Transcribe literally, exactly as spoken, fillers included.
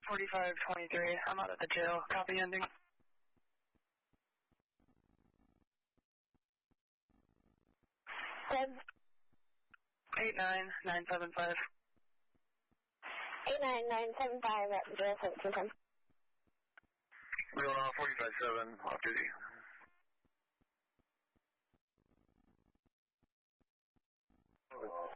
forty-five twenty-three. I'm out of the jail. Copy ending. Ten. eight nine nine seven five. eight nine nine seven five at zero seventeen ten. Wheel uh, forty-five seven, off duty. Oh.